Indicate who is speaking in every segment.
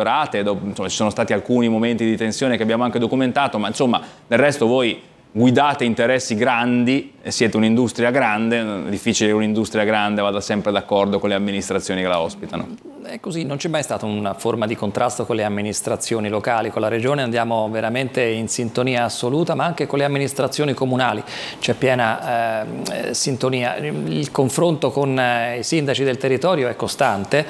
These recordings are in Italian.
Speaker 1: migliorate, insomma, ci sono stati alcuni momenti di tensione che abbiamo anche documentato, ma insomma del resto voi guidate interessi grandi, siete un'industria grande, è difficile che un'industria grande vada sempre d'accordo con le amministrazioni che la ospitano.
Speaker 2: È così, non c'è mai stata una forma di contrasto con le amministrazioni locali, con la regione andiamo veramente in sintonia assoluta, ma anche con le amministrazioni comunali c'è piena sintonia. Il confronto con i sindaci del territorio è costante,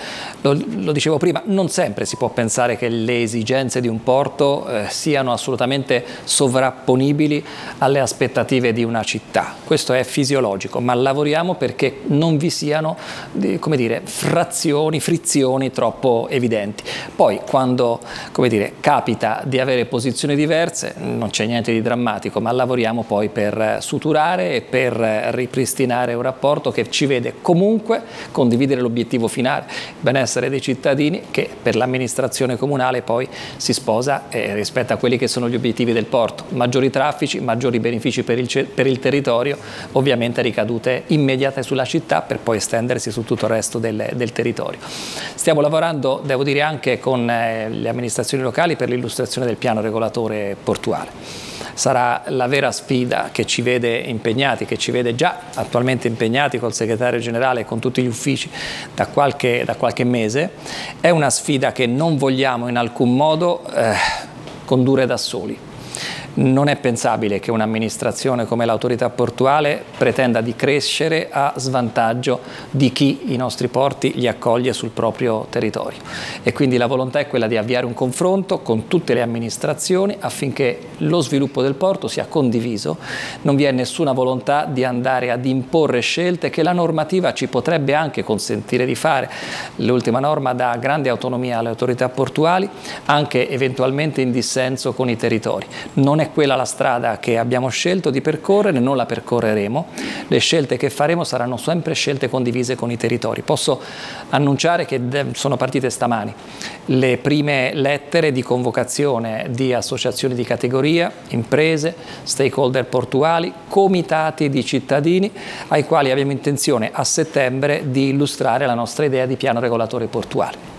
Speaker 2: lo dicevo prima, non sempre si può pensare che le esigenze di un porto siano assolutamente sovrapponibili alle aspettative di una città. Questo è fisiologico, ma lavoriamo perché non vi siano, come dire, frizioni troppo evidenti. Poi quando, come dire, capita di avere posizioni diverse non c'è niente di drammatico, ma lavoriamo poi per suturare e per ripristinare un rapporto che ci vede comunque condividere l'obiettivo finale, il benessere dei cittadini, che per l'amministrazione comunale poi si sposa rispetto a quelli che sono gli obiettivi del porto: maggiori traffici, maggiori benefici per il territorio, ovviamente ricadute immediate sulla città per poi estendersi su tutto il resto del territorio. Stiamo lavorando, devo dire, anche con le amministrazioni locali per l'illustrazione del piano regolatore portuale. Sarà la vera sfida che ci vede impegnati, che ci vede già attualmente impegnati col segretario generale e con tutti gli uffici da qualche mese. È una sfida che non vogliamo in alcun modo condurre da soli. Non è pensabile che un'amministrazione come l'autorità portuale pretenda di crescere a svantaggio di chi i nostri porti li accoglie sul proprio territorio, e quindi la volontà è quella di avviare un confronto con tutte le amministrazioni affinché lo sviluppo del porto sia condiviso. Non vi è nessuna volontà di andare ad imporre scelte che la normativa ci potrebbe anche consentire di fare. L'ultima norma dà grande autonomia alle autorità portuali, anche eventualmente in dissenso con i territori. Non è quella la strada che abbiamo scelto di percorrere, non la percorreremo. Le scelte che faremo saranno sempre scelte condivise con i territori. Posso annunciare che sono partite stamani le prime lettere di convocazione di associazioni di categoria, imprese, stakeholder portuali, comitati di cittadini, ai quali abbiamo intenzione a settembre di illustrare la nostra idea di piano regolatore portuale.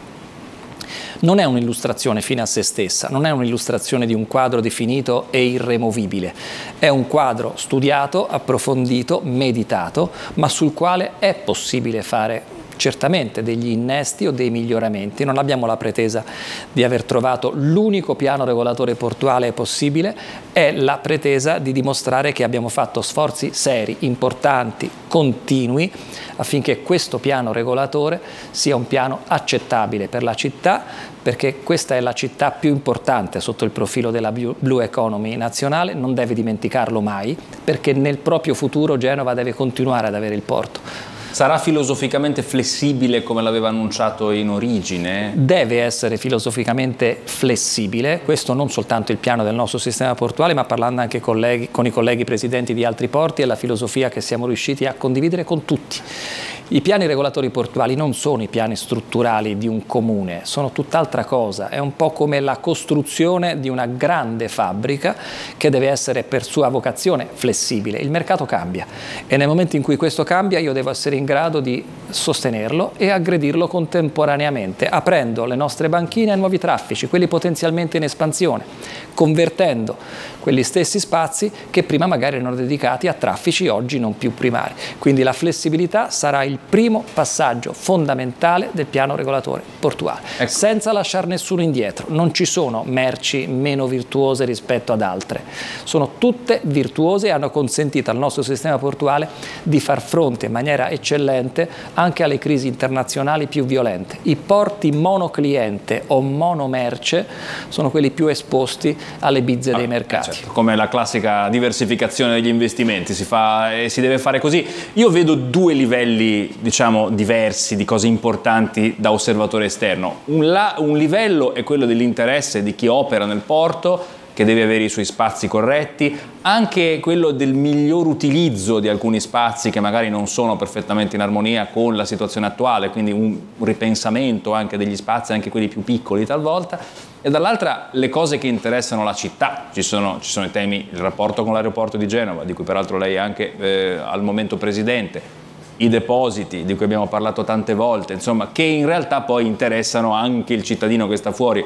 Speaker 2: Non è un'illustrazione fine a se stessa, non è un'illustrazione di un quadro definito e irremovibile, è un quadro studiato, approfondito, meditato, ma sul quale è possibile fare certamente degli innesti o dei miglioramenti. Non abbiamo la pretesa di aver trovato l'unico piano regolatore portuale possibile, è la pretesa di dimostrare che abbiamo fatto sforzi seri, importanti, continui, affinché questo piano regolatore sia un piano accettabile per la città, perché questa è la città più importante sotto il profilo della Blue Economy nazionale, non deve dimenticarlo mai, perché nel proprio futuro Genova deve continuare ad avere il porto.
Speaker 1: Sarà filosoficamente flessibile come l'aveva annunciato in origine?
Speaker 2: Deve essere filosoficamente flessibile, questo non soltanto il piano del nostro sistema portuale, ma parlando anche con i colleghi presidenti di altri porti, è la filosofia che siamo riusciti a condividere con tutti. I piani regolatori portuali non sono i piani strutturali di un comune, sono tutt'altra cosa, è un po' come la costruzione di una grande fabbrica che deve essere per sua vocazione flessibile. Il mercato cambia e nel momento in cui questo cambia io devo essere in grado di sostenerlo e aggredirlo contemporaneamente, aprendo le nostre banchine a nuovi traffici, quelli potenzialmente in espansione, convertendo quegli stessi spazi che prima magari erano dedicati a traffici oggi non più primari. Quindi la flessibilità sarà il primo passaggio fondamentale del piano regolatore portuale, ecco. Senza lasciare nessuno indietro. Non ci sono merci meno virtuose rispetto ad altre, sono tutte virtuose e hanno consentito al nostro sistema portuale di far fronte in maniera eccellente anche alle crisi internazionali più violente. I porti monocliente o monomerce sono quelli più esposti alle bizze dei mercati.
Speaker 1: Certo, come la classica diversificazione degli investimenti, si fa e si deve fare così. Io vedo due livelli, diciamo, diversi di cose importanti da osservatore esterno. Un livello è quello dell'interesse di chi opera nel porto, che deve avere i suoi spazi corretti, anche quello del miglior utilizzo di alcuni spazi che magari non sono perfettamente in armonia con la situazione attuale, quindi un ripensamento anche degli spazi, anche quelli più piccoli talvolta, e dall'altra le cose che interessano la città. Ci sono i temi, il rapporto con l'aeroporto di Genova, di cui peraltro lei è anche al momento presidente, i depositi di cui abbiamo parlato tante volte, insomma, che in realtà poi interessano anche il cittadino che sta fuori.